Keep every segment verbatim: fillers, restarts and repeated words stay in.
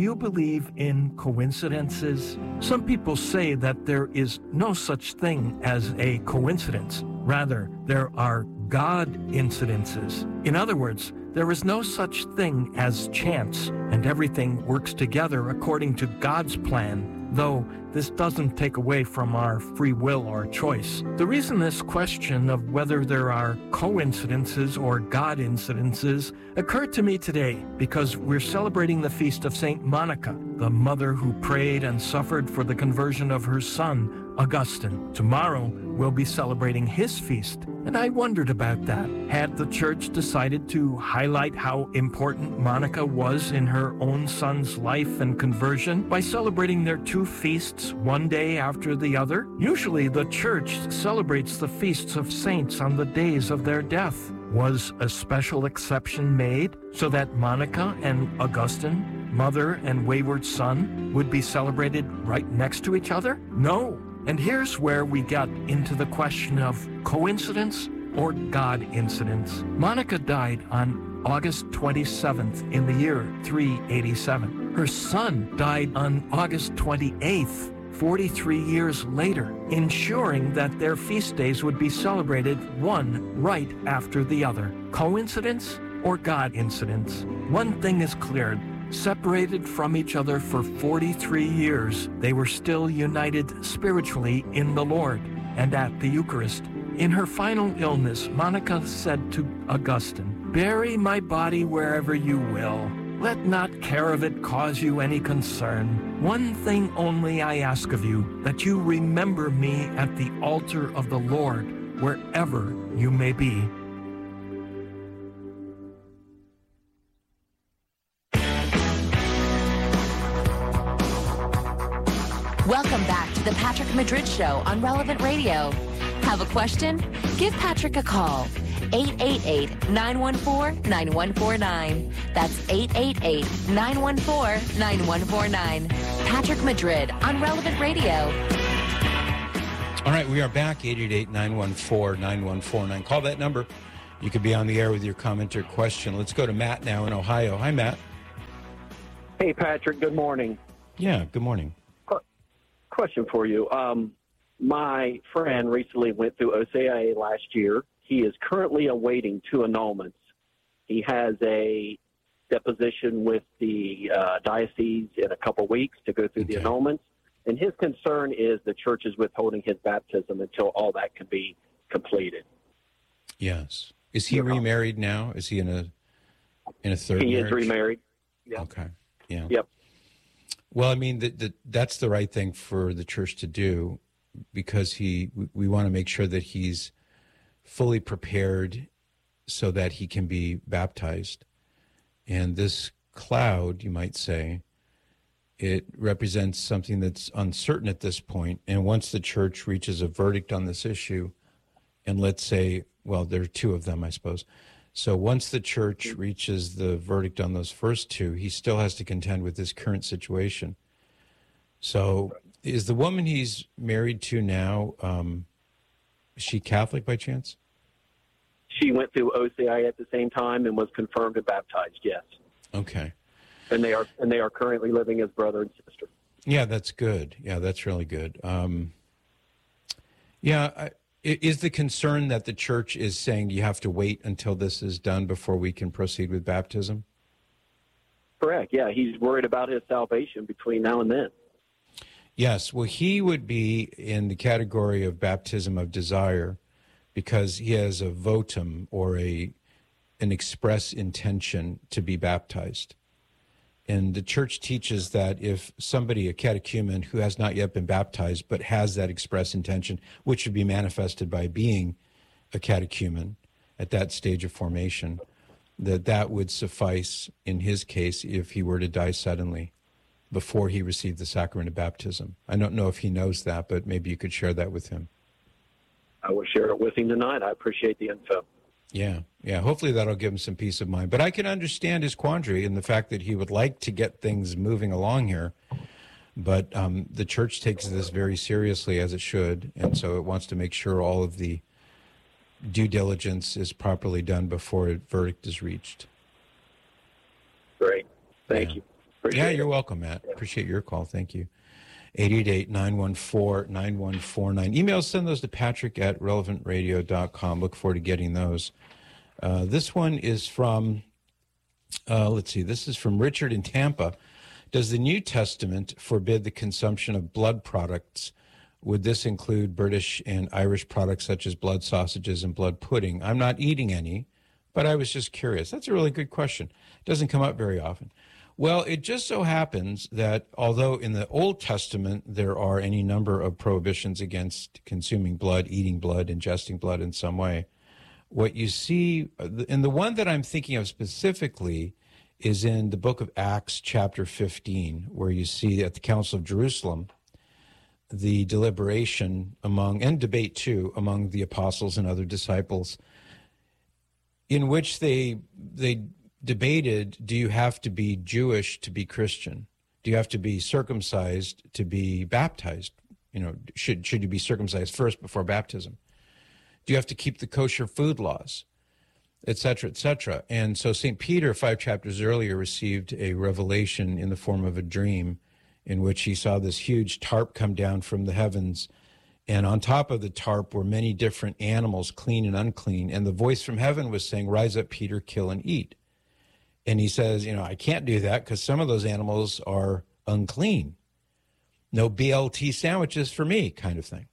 you believe in coincidences? Some people say that there is no such thing as a coincidence. Rather, there are God incidences. In other words, there is no such thing as chance, and everything works together according to God's plan, though this doesn't take away from our free will or choice. The reason this question of whether there are coincidences or God incidences occurred to me today because we're celebrating the feast of Saint Monica, the mother who prayed and suffered for the conversion of her son, Augustine. Tomorrow, we'll be celebrating his feast, and I wondered about that. Had the church decided to highlight how important Monica was in her own son's life and conversion by celebrating their two feasts one day after the other? Usually, the church celebrates the feasts of saints on the days of their death. Was a special exception made so that Monica and Augustine, mother and wayward son, would be celebrated right next to each other? No. And here's where we got into the question of coincidence or God incidence. Monica died on August twenty-seventh in the year three eighty-seven. Her son died on August twenty-eighth, forty-three years later, ensuring that their feast days would be celebrated one right after the other. Coincidence or God incidence? One thing is clear. Separated from each other for forty-three years, they were still united spiritually in the Lord and at the Eucharist. In her final illness, Monica said to Augustine, "Bury my body wherever you will. Let not care of it cause you any concern. One thing only I ask of you, that you remember me at the altar of the Lord, wherever you may be." Welcome back to the Patrick Madrid Show on Relevant Radio. Have a question? Give Patrick a call. eight eight eight, nine one four, nine one four nine. That's eight eight eight, nine one four, nine one four nine. Patrick Madrid on Relevant Radio. All right, we are back, eight eight eight, nine one four, nine one four nine. Call that number. You could be on the air with your comment or question. Let's go to Matt now in Ohio. Hi, Matt. Hey, Patrick. Good morning. Yeah, good morning. Question for you. Um, my friend recently went through O C I A last year. He is currently awaiting two annulments. He has a deposition with the uh, diocese in a couple weeks to go through okay. the annulments. And his concern is the church is withholding his baptism until all that can be completed. Yes. Is he remarried now? Is he in a in a third he marriage? He is remarried. Yep. Okay. Yeah. Yep. Well, I mean, the, the, that's the right thing for the church to do, because he we, we want to make sure that he's fully prepared so that he can be baptized. And this cloud, you might say, it represents something that's uncertain at this point. And once the church reaches a verdict on this issue, and let's say, well, there are two of them, I suppose. So once the church reaches the verdict on those first two, he still has to contend with his current situation. So is the woman he's married to now, um, is she Catholic by chance? She went through O C I A at the same time and was confirmed and baptized, yes. Okay. And they are and they are currently living as brother and sister. Yeah, that's good. Yeah, that's really good. Um, yeah, I, is the concern that the church is saying you have to wait until this is done before we can proceed with baptism? Correct. Yeah, he's worried about his salvation between now and then. Yes. Well, he would be in the category of baptism of desire because he has a votum or a an express intention to be baptized. And the church teaches that if somebody, a catechumen who has not yet been baptized but has that express intention, which would be manifested by being a catechumen at that stage of formation, that that would suffice in his case if he were to die suddenly before he received the sacrament of baptism. I don't know if he knows that, but maybe you could share that with him. I will share it with him tonight. I appreciate the info. Yeah, yeah. Hopefully that'll give him some peace of mind. But I can understand his quandary and the fact that he would like to get things moving along here. But um, the church takes this very seriously, as it should, and so it wants to make sure all of the due diligence is properly done before a verdict is reached. Great. Thank yeah. you. Appreciate yeah, it. you're welcome, Matt. Appreciate your call. Thank you. eight eight eight, nine one four, nine one four nine. Emails, send those to patrick at relevant radio dot com. Look forward to getting those. Uh, this one is from, uh, let's see, this is from Richard in Tampa. Does the New Testament forbid the consumption of blood products? Would this include British and Irish products such as blood sausages and blood pudding? I'm not eating any, but I was just curious. That's a really good question. It doesn't come up very often. Well, it just so happens that although in the Old Testament there are any number of prohibitions against consuming blood, eating blood, ingesting blood in some way, what you see, and the one that I'm thinking of specifically is in the book of Acts chapter fifteen, where you see at the Council of Jerusalem, the deliberation among, and debate too, among the apostles and other disciples, in which they they debated, do you have to be Jewish to be Christian? Do you have to be circumcised to be baptized? You know, should should you be circumcised first before baptism? Do you have to keep the kosher food laws, et cetera, et cetera? And so Saint Peter, five chapters earlier, received a revelation in the form of a dream in which he saw this huge tarp come down from the heavens. And on top of the tarp were many different animals, clean and unclean. And the voice from heaven was saying, rise up, Peter, kill and eat. And he says, you know, I can't do that because some of those animals are unclean. No B L T sandwiches for me, kind of thing.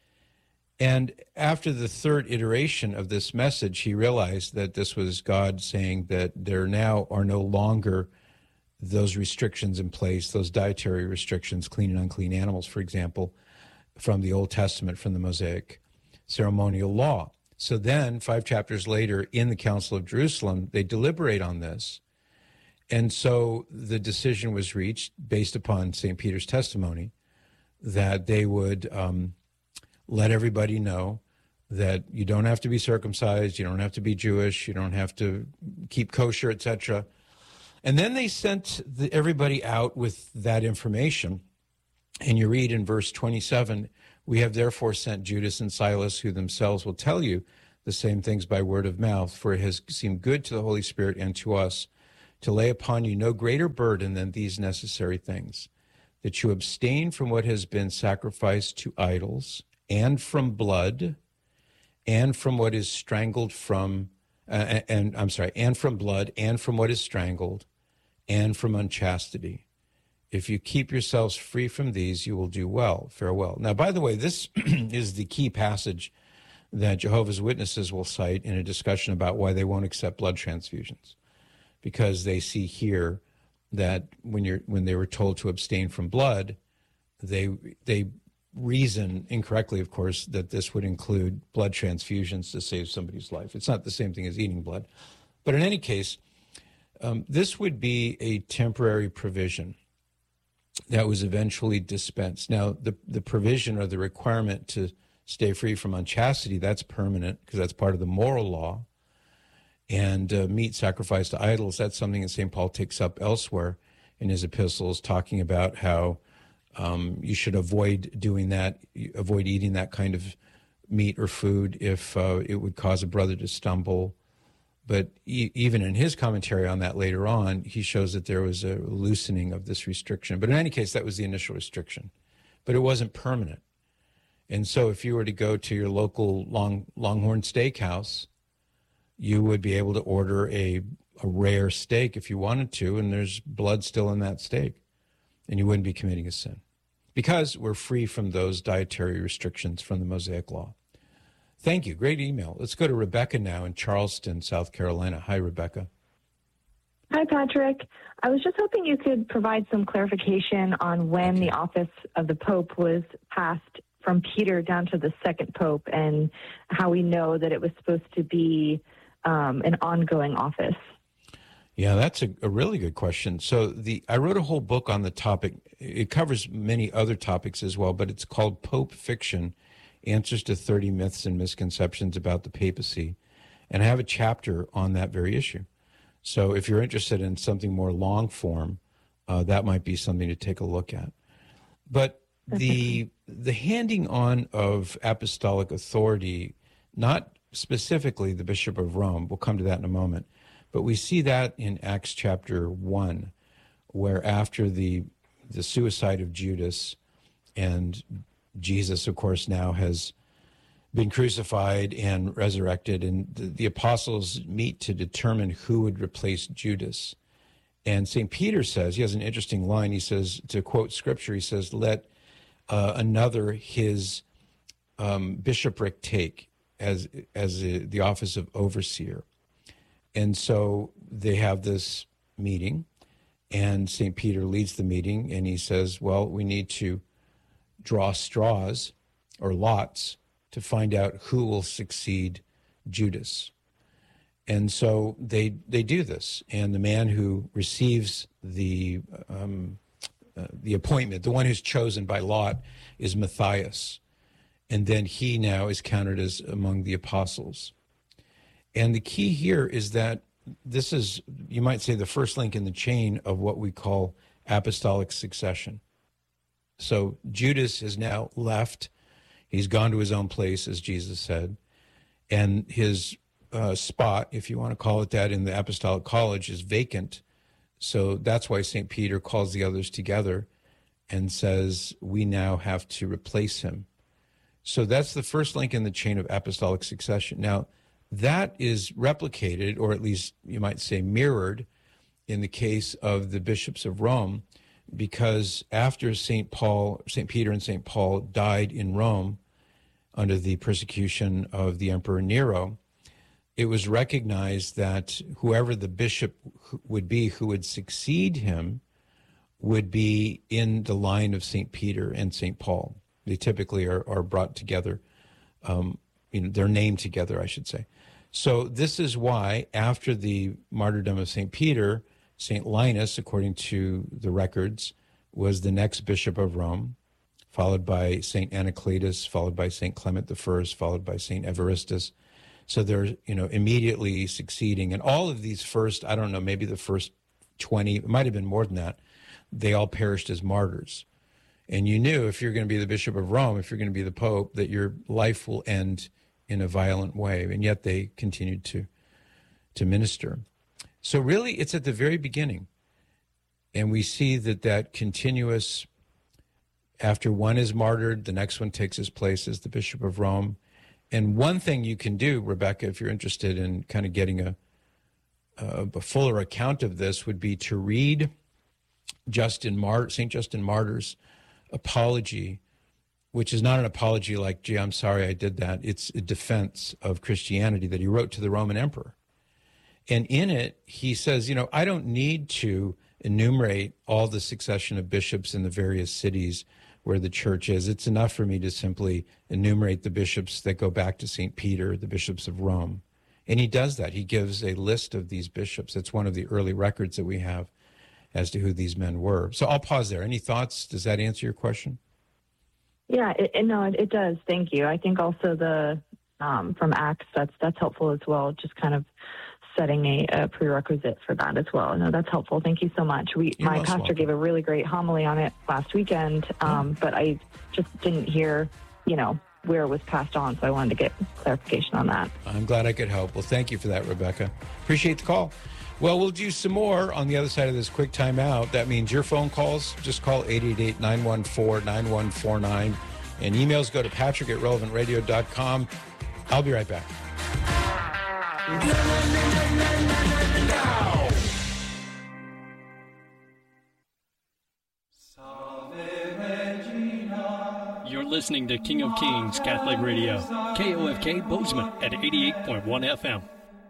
And after the third iteration of this message, he realized that this was God saying that there now are no longer those restrictions in place, those dietary restrictions, clean and unclean animals, for example, from the Old Testament, from the Mosaic ceremonial law. So then, five chapters later, in the Council of Jerusalem, they deliberate on this. And so the decision was reached, based upon Saint Peter's testimony, that they would um, let everybody know that you don't have to be circumcised, you don't have to be Jewish, you don't have to keep kosher, et cetera. And then they sent the, everybody out with that information. And you read in verse twenty-seven, we have therefore sent Judas and Silas, who themselves will tell you the same things by word of mouth, for it has seemed good to the Holy Spirit and to us to lay upon you no greater burden than these necessary things, that you abstain from what has been sacrificed to idols, and from blood, and from what is strangled from, uh, and I'm sorry, and from blood, and from what is strangled, and from unchastity. If you keep yourselves free from these, you will do well. Farewell. Now, by the way, this is the key passage that Jehovah's Witnesses will cite in a discussion about why they won't accept blood transfusions, because they see here that when you're when they were told to abstain from blood, they they reason incorrectly, of course, that this would include blood transfusions to save somebody's life. It's not the same thing as eating blood, but in any case, um, this would be a temporary provision that was eventually dispensed. Now, the the provision or the requirement to stay free from unchastity, that's permanent because that's part of the moral law. And uh, meat sacrificed to idols, that's something that Saint Paul takes up elsewhere in his epistles, talking about how um, you should avoid doing that, avoid eating that kind of meat or food if uh, it would cause a brother to stumble. But e- even in his commentary on that later on, he shows that there was a loosening of this restriction. But in any case, that was the initial restriction. But it wasn't permanent. And so if you were to go to your local long, Longhorn Steakhouse, you would be able to order a, a rare steak if you wanted to, and there's blood still in that steak, and you wouldn't be committing a sin because we're free from those dietary restrictions from the Mosaic Law. Thank you. Great email. Let's go to Rebecca now in Charleston, South Carolina. Hi, Rebecca. Hi, Patrick. I was just hoping you could provide some clarification on when Okay. the office of the Pope was passed from Peter down to the second Pope, and how we know that it was supposed to be um, an ongoing office. Yeah, that's a, a really good question. So the I wrote a whole book on the topic. It covers many other topics as well, but it's called Pope Fiction, Answers to thirty Myths and Misconceptions About the Papacy. And I have a chapter on that very issue. So if you're interested in something more long form, uh, that might be something to take a look at. But the the handing on of apostolic authority, not specifically the Bishop of Rome, we'll come to that in a moment, but we see that in Acts chapter one, where after the the suicide of Judas, and Jesus, of course, now has been crucified and resurrected, and the, the apostles meet to determine who would replace Judas. And Saint Peter says, he has an interesting line. He says, to quote scripture, he says, let uh, another his um, bishopric take as, as a, the office of overseer. And so they have this meeting, and Saint Peter leads the meeting, and he says, well, we need to draw straws or lots to find out who will succeed Judas. And so they they do this, and the man who receives the um, uh, the appointment, the one who's chosen by lot, is Matthias, and then he now is counted as among the apostles. And the key here is that this is, you might say, the first link in the chain of what we call apostolic succession. So Judas has now left. He's gone to his own place, as Jesus said, and his uh, spot, if you want to call it that, in the apostolic college is vacant. So that's why Saint Peter calls the others together and says, we now have to replace him. So that's the first link in the chain of apostolic succession. Now, that is replicated, or at least you might say mirrored, in the case of the bishops of Rome, because after Saint Paul, Saint Peter and Saint Paul died in Rome under the persecution of the Emperor Nero, it was recognized that whoever the bishop would be who would succeed him would be in the line of Saint Peter and Saint Paul. They typically are, are brought together, um, you know, they're named together, I should say. So this is why, after the martyrdom of Saint Peter, Saint Linus, according to the records, was the next bishop of Rome, followed by Saint Anacletus, followed by Saint Clement the First, followed by Saint Evaristus. So they're, you know, immediately succeeding. And all of these first, I don't know, maybe the first twenty, it might have been more than that, they all perished as martyrs. And you knew if you're going to be the Bishop of Rome, if you're going to be the Pope, that your life will end in a violent way. And yet they continued to, to minister. So really, it's at the very beginning. And we see that that continuous, after one is martyred, the next one takes his place as the Bishop of Rome. And one thing you can do, Rebecca, if you're interested in kind of getting a, a, a fuller account of this, would be to read Justin Mart, Saint Justin Martyr's apology, which is not an apology like, gee, I'm sorry I did that. It's a defense of Christianity that he wrote to the Roman emperor. And in it, he says, you know, I don't need to enumerate all the succession of bishops in the various cities where the church is. It's enough for me to simply enumerate the bishops that go back to Saint Peter, the bishops of Rome. And he does that. He gives a list of these bishops. It's one of the early records that we have as to who these men were. So I'll pause there. Any thoughts? Does that answer your question? Yeah, it, it, no, it, it does. Thank you. I think also the um, from Acts, that's that's helpful as well. Just kind of setting a, a prerequisite for that as well. No, that's helpful. Thank you so much. We, You're my most pastor welcome. gave a really great homily on it last weekend, um, yeah. but I just didn't hear, you know, where it was passed on. So I wanted to get clarification on that. I'm glad I could help. Well, thank you for that, Rebecca. Appreciate the call. Well, we'll do some more on the other side of this quick timeout. That means your phone calls. Just call eight eight eight, nine one four, nine one four nine. And emails go to patrick at relevant radio dot com. I'll be right back. You're listening to King of Kings Catholic Radio, K O F K Bozeman at eighty-eight point one F M.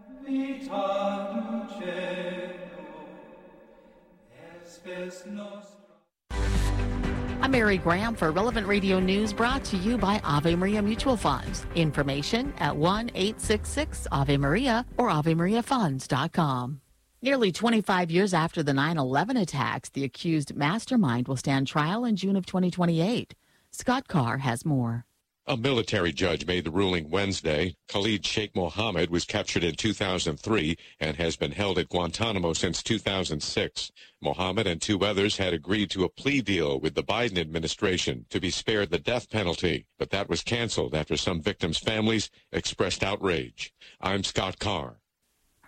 I'm Mary Graham for Relevant Radio News, brought to you by Ave Maria Mutual Funds. Information at one eight six six Ave Maria or ave maria funds dot com. Nearly twenty-five years after the nine eleven attacks, the accused mastermind will stand trial in June of twenty twenty-eight. Scott Carr has more. A military judge made the ruling Wednesday. Khalid Sheikh Mohammed was captured in two thousand three and has been held at Guantanamo since two thousand six. Mohammed and two others had agreed to a plea deal with the Biden administration to be spared the death penalty, but that was canceled after some victims' families expressed outrage. I'm Scott Carr.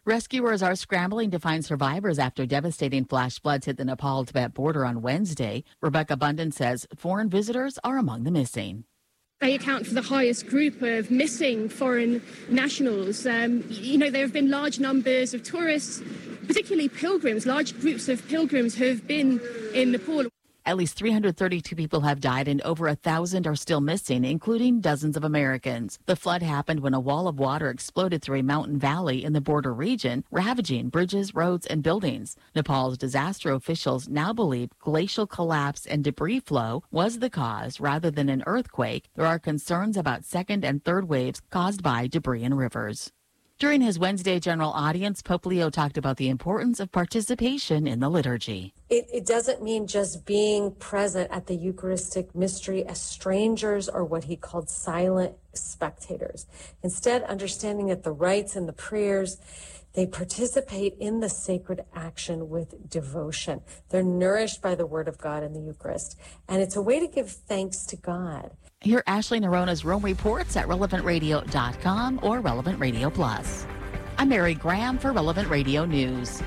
Rescuers are scrambling to find survivors after devastating flash floods hit the Nepal-Tibet border on Wednesday. Rebecca Bunden says foreign visitors are among the missing. They account for the highest group of missing foreign nationals. Um, you know, there have been large numbers of tourists, particularly pilgrims. Large groups of pilgrims who have been in Nepal. At least three hundred thirty-two people have died and over a thousand are still missing, including dozens of Americans. The flood happened when a wall of water exploded through a mountain valley in the border region, ravaging bridges, roads, and buildings. Nepal's disaster officials now believe glacial collapse and debris flow was the cause rather than an earthquake. There are concerns about second and third waves caused by debris in rivers. During his Wednesday general audience, Pope Leo talked about the importance of participation in the liturgy. It, it doesn't mean just being present at the Eucharistic mystery as strangers or what he called silent spectators. Instead, understanding that the rites and the prayers, they participate in the sacred action with devotion. They're nourished by the Word of God in the Eucharist. And it's a way to give thanks to God. Hear Ashley Narona's Rome Reports at relevant radio dot com or Relevant Radio Plus. I'm Mary Graham for Relevant Radio News.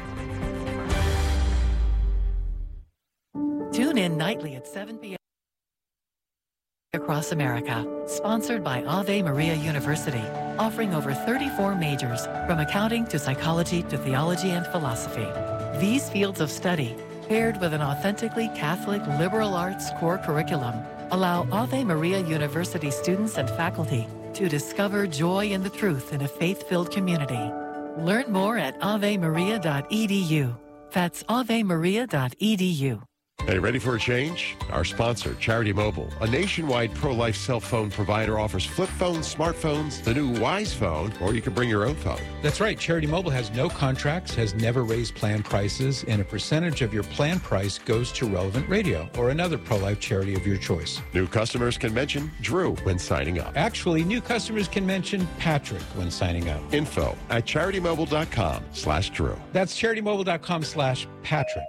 Tune in nightly at seven p.m. across America. Sponsored by Ave Maria University, offering over thirty-four majors, from accounting to psychology to theology and philosophy. These fields of study, paired with an authentically Catholic liberal arts core curriculum, allow Ave Maria University students and faculty to discover joy in the truth in a faith-filled community. Learn more at ave maria dot e d u. That's ave maria dot e d u. Hey, ready for a change? Our sponsor, Charity Mobile, a nationwide pro-life cell phone provider, offers flip phones, smartphones, the new Wise phone, or you can bring your own phone. That's right. Charity Mobile has no contracts, has never raised plan prices, and a percentage of your plan price goes to Relevant Radio or another pro-life charity of your choice. New customers can mention Drew when signing up. Actually, new customers can mention Patrick when signing up. Info at charitymobile.com slash Drew. That's charitymobile.com slash Patrick.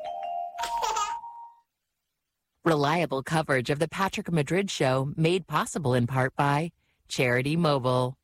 Reliable coverage of the Patrick Madrid Show, made possible in part by Charity Mobile.